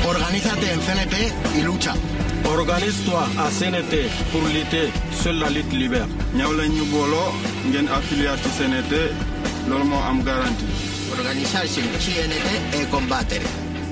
Organízate en CNT y lucha. Organise-toi à CNT pour lutter, seule la lutte libère. ñëw leen ñu booloo ngeen affilié ci CNT loolu moo am garantie. Organizarse en CNT e combattere.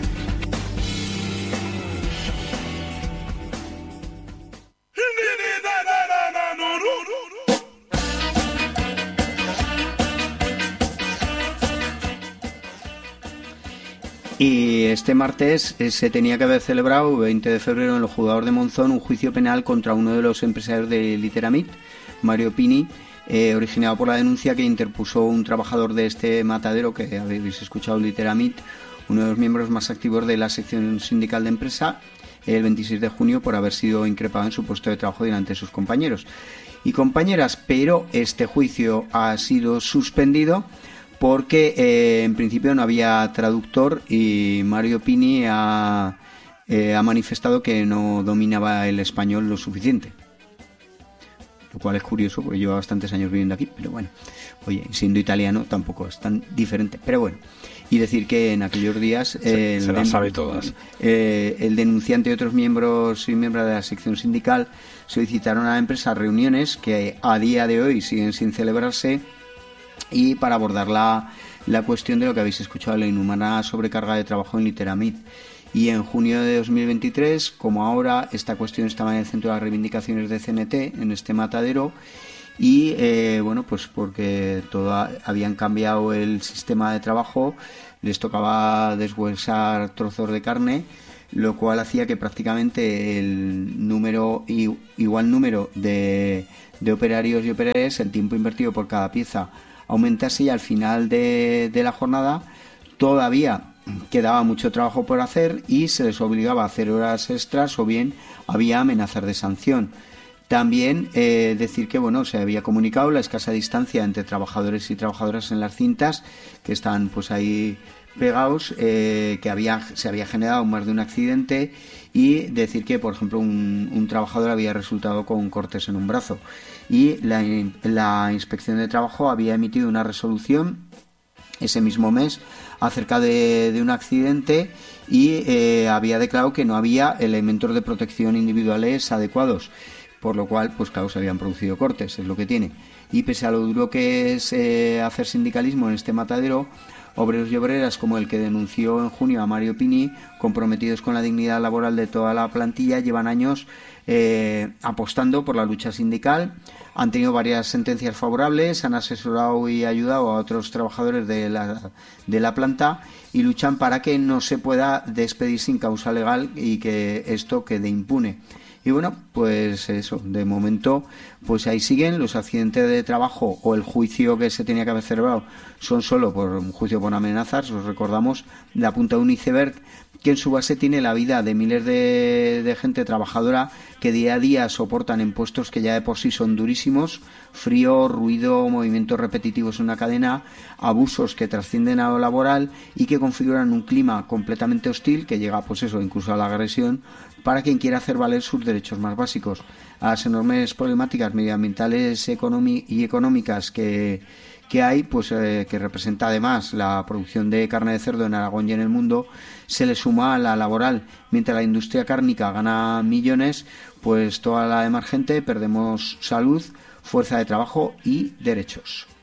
Y este martes se tenía que haber celebrado, 20 de febrero, en los juzgados de Monzón, un juicio penal contra uno de los empresarios de Literamit, Mario Pini, originado por la denuncia que interpuso un trabajador de este matadero, que habéis escuchado, Literamit, uno de los miembros más activos de la sección sindical de empresa, el 26 de junio por haber sido increpado en su puesto de trabajo delante de sus compañeros y compañeras. Pero este juicio ha sido suspendido porque en principio no había traductor y Mario Pini ha manifestado que no dominaba el español lo suficiente. Lo cual es curioso porque lleva bastantes años viviendo aquí, pero bueno, oye, siendo italiano tampoco es tan diferente, pero bueno. Y decir que en aquellos días se las sabe todas. El denunciante y otros miembros y miembros de la sección sindical solicitaron a la empresa reuniones que a día de hoy siguen sin celebrarse, y para abordar la cuestión de lo que habéis escuchado, la inhumana sobrecarga de trabajo en Literamit. Y en junio de 2023, como ahora, esta cuestión estaba en el centro de las reivindicaciones de CNT, en este matadero, y bueno, pues porque habían cambiado el sistema de trabajo, les tocaba deshuesar trozos de carne, lo cual hacía que prácticamente el igual número de operarios y operarias, el tiempo invertido por cada pieza, aumentase, y al final de la jornada todavía quedaba mucho trabajo por hacer y se les obligaba a hacer horas extras, o bien había amenazas de sanción. También decir que bueno, se había comunicado la escasa distancia entre trabajadores y trabajadoras en las cintas que están pues ahí pegados, que se había generado más de un accidente, y decir que por ejemplo un trabajador había resultado con cortes en un brazo, y la inspección de trabajo había emitido una resolución ese mismo mes acerca de un accidente, y había declarado que no había elementos de protección individuales adecuados, por lo cual pues claro, se habían producido cortes, es lo que tiene. Y pese a lo duro que es hacer sindicalismo en este matadero, obreros y obreras como el que denunció en junio a Mario Pini, comprometidos con la dignidad laboral de toda la plantilla, llevan años apostando por la lucha sindical. Han tenido varias sentencias favorables, han asesorado y ayudado a otros trabajadores de la planta, y luchan para que no se pueda despedir sin causa legal y que esto quede impune. Y bueno, pues eso, de momento pues ahí siguen los accidentes de trabajo, o el juicio que se tenía que haber celebrado son solo por un juicio por amenazas. Os recordamos la punta de un iceberg que en su base tiene la vida de miles de gente trabajadora que día a día soportan en puestos que ya de por sí son durísimos: frío, ruido, movimientos repetitivos en una cadena, abusos que trascienden a lo laboral y que configuran un clima completamente hostil que llega pues eso, incluso a la agresión, para quien quiera hacer valer sus derechos más básicos. A las enormes problemáticas medioambientales y económicas que hay, pues que representa además la producción de carne de cerdo en Aragón y en el mundo, se le suma a la laboral. Mientras la industria cárnica gana millones, pues toda la demás gente perdemos salud, fuerza de trabajo y derechos.